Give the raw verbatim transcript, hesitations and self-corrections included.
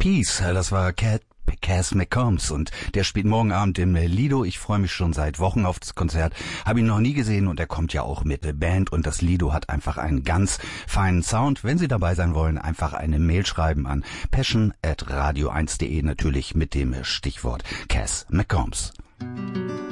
Keys, das war Cat Cass McCombs und der spielt morgen Abend im Lido. Ich freue mich schon seit Wochen auf das Konzert, habe ihn noch nie gesehen und er kommt ja auch mit Band und das Lido hat einfach einen ganz feinen Sound. Wenn Sie dabei sein wollen, einfach eine Mail schreiben an passion at radio eins punkt de, natürlich mit dem Stichwort Cass McCombs.